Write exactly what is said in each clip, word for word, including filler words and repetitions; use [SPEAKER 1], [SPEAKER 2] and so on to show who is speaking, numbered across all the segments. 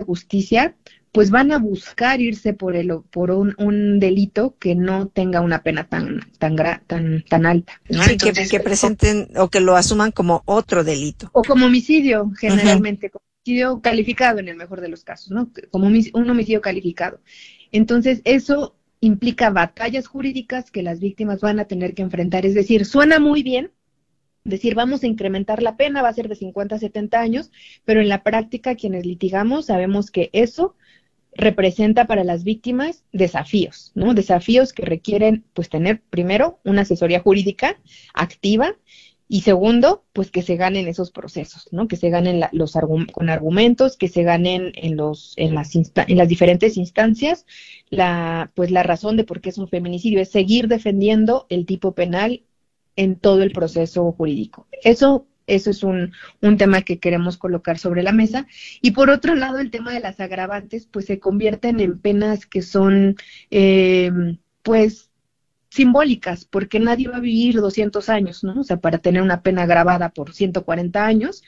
[SPEAKER 1] justicia, pues van a buscar irse por el por un, un delito que no tenga una pena tan tan gra, tan tan alta, ¿no?
[SPEAKER 2] Sí,
[SPEAKER 1] Entonces,
[SPEAKER 2] que, que presenten o que lo asuman como otro delito.
[SPEAKER 1] O como homicidio, generalmente, uh-huh. como homicidio calificado en el mejor de los casos, ¿no? Como un homicidio calificado. Entonces, eso implica batallas jurídicas que las víctimas van a tener que enfrentar. Es decir, suena muy bien decir, vamos a incrementar la pena, va a ser de cincuenta a setenta años, pero en la práctica, quienes litigamos, sabemos que eso representa para las víctimas desafíos, ¿no? Desafíos que requieren, pues, tener, primero, una asesoría jurídica activa, y segundo, pues que se ganen esos procesos, ¿no? Que se ganen la, los argum- con argumentos, que se ganen en los en las insta- en las diferentes instancias la pues la razón de por qué es un feminicidio, es seguir defendiendo el tipo penal en todo el proceso jurídico. Eso eso es un un tema que queremos colocar sobre la mesa. Y por otro lado, el tema de las agravantes, pues se convierten en penas que son eh, pues simbólicas, porque nadie va a vivir doscientos años, ¿no? O sea, para tener una pena agravada por ciento cuarenta años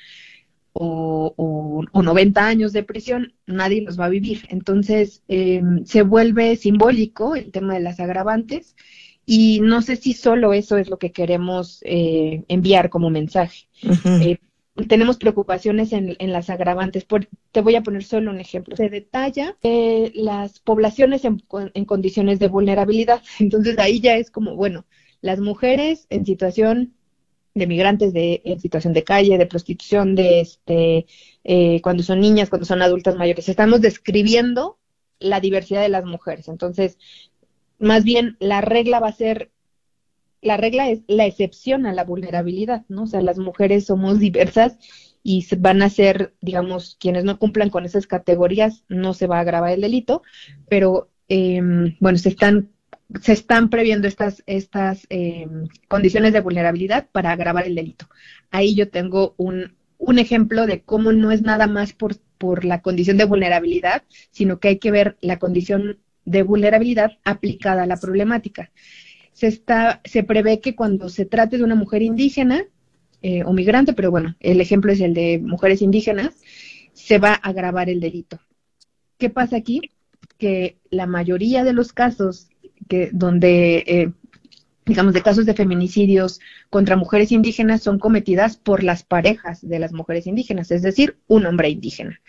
[SPEAKER 1] o, o, o noventa años de prisión, nadie los va a vivir. Entonces, eh, se vuelve simbólico el tema de las agravantes, y no sé si solo eso es lo que queremos eh, enviar como mensaje. Uh-huh. Eh, tenemos preocupaciones en, en las agravantes. Por, te voy a poner solo un ejemplo. Se detalla eh, las poblaciones en, en condiciones de vulnerabilidad. Entonces ahí ya es como, bueno, las mujeres en situación de migrantes, de en situación de calle, de prostitución, de este, eh, cuando son niñas, cuando son adultas mayores. Estamos describiendo la diversidad de las mujeres. Entonces, más bien la regla va a ser La regla es la excepción a la vulnerabilidad, ¿no? O sea, las mujeres somos diversas y van a ser, digamos, quienes no cumplan con esas categorías, no se va a agravar el delito, pero, eh, bueno, se están se están previendo estas estas eh, condiciones de vulnerabilidad para agravar el delito. Ahí yo tengo un, un ejemplo de cómo no es nada más por, por la condición de vulnerabilidad, sino que hay que ver la condición de vulnerabilidad aplicada a la problemática. Se, está, se prevé que cuando se trate de una mujer indígena eh, o migrante, pero bueno, el ejemplo es el de mujeres indígenas, se va a agravar el delito. ¿Qué pasa aquí? Que la mayoría de los casos que donde, eh, digamos, de casos de feminicidios contra mujeres indígenas son cometidas por las parejas de las mujeres indígenas, es decir, un hombre indígena.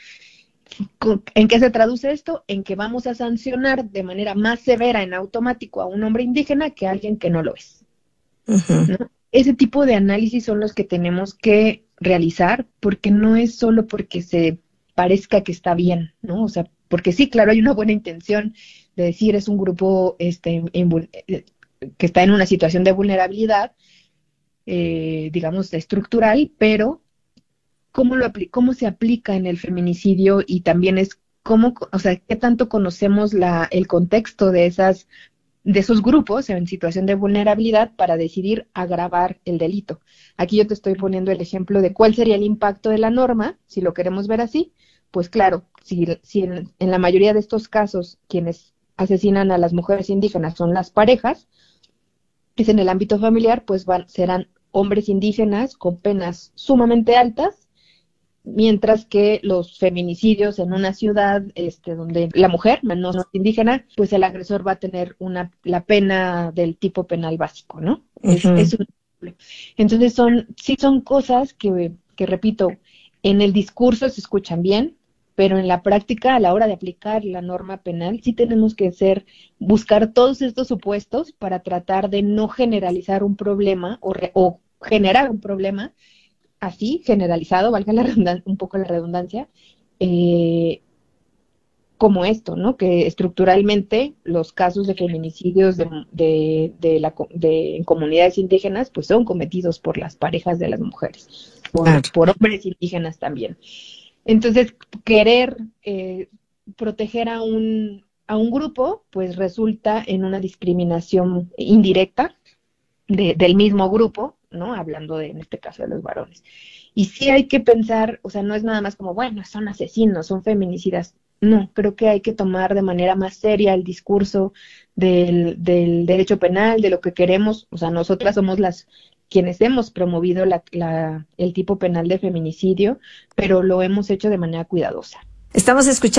[SPEAKER 1] ¿En qué se traduce esto? En que vamos a sancionar de manera más severa en automático a un hombre indígena que a alguien que no lo es. Uh-huh. ¿No? Ese tipo de análisis son los que tenemos que realizar, porque no es solo porque se parezca que está bien, ¿no? O sea, porque sí, claro, hay una buena intención de decir es un grupo este, en, que está en una situación de vulnerabilidad, eh, digamos, estructural, pero cómo lo cómo se aplica en el feminicidio, y también es cómo, o sea, qué tanto conocemos la el contexto de esas de esos grupos en situación de vulnerabilidad para decidir agravar el delito. Aquí yo te estoy poniendo el ejemplo de cuál sería el impacto de la norma, si lo queremos ver así. Pues claro, si, si en, en la mayoría de estos casos quienes asesinan a las mujeres indígenas son las parejas, es en el ámbito familiar, pues van, serán hombres indígenas con penas sumamente altas, mientras que los feminicidios en una ciudad este, donde la mujer no es indígena, pues el agresor va a tener una la pena del tipo penal básico, ¿no? Uh-huh. Es, es un ejemplo. Entonces son, sí son cosas que, que, repito, en el discurso se escuchan bien, pero en la práctica, a la hora de aplicar la norma penal, sí tenemos que ser, buscar todos estos supuestos para tratar de no generalizar un problema o, re, o generar un problema así, generalizado, valga la redundancia, un poco la redundancia, eh, como esto, ¿no? Que estructuralmente los casos de feminicidios de, de, de, la, de en comunidades indígenas pues son cometidos por las parejas de las mujeres, por, claro. por hombres indígenas también. Entonces, querer eh, proteger a un, a un grupo, pues resulta en una discriminación indirecta de, del mismo grupo, ¿no? Hablando de, en este caso, de los varones. Y sí hay que pensar, o sea, no es nada más como, bueno, son asesinos, son feminicidas. No, creo que hay que tomar de manera más seria el discurso del, del derecho penal, de lo que queremos. O sea, nosotras somos las quienes hemos promovido la, la, el tipo penal de feminicidio, pero lo hemos hecho de manera cuidadosa.
[SPEAKER 2] Estamos escuchando